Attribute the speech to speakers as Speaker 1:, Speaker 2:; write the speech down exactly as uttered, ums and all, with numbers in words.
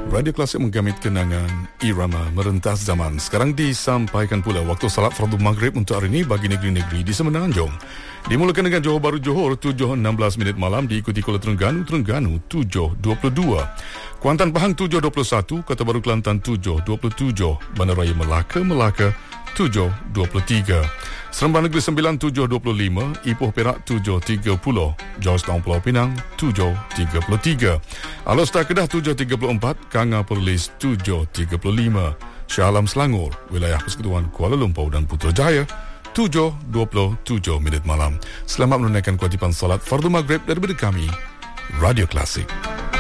Speaker 1: Radio Klasik menggamit kenangan irama merentas zaman. Sekarang disampaikan pula waktu salat fardu maghrib untuk hari ini bagi negeri-negeri di Semenanjung. Dimulakan dengan Johor Bahru Johor tujuh enam belas minit malam, diikuti Kuala Terengganu Terengganu tujuh dua puluh dua, Kuantan Pahang tujuh dua puluh satu, Kota Baru Kelantan tujuh dua puluh tujuh, Bandaraya Melaka Melaka tujuh dua puluh tiga, Seremban Negeri Sembilan tujuh dua puluh lima, Ipoh Perak tujuh tiga puluh, Georgetown Pulau Pinang tujuh tiga puluh tiga, Alor-Star Kedah tujuh tiga puluh empat, Kanga Perlis tujuh tiga puluh lima, Shah Alam Selangor, Wilayah Persekutuan Kuala Lumpur dan Putrajaya tujuh dua puluh tujuh minit malam. Selamat menunaikan kewajipan salat fardu maghrib daripada kami, Radio Klasik.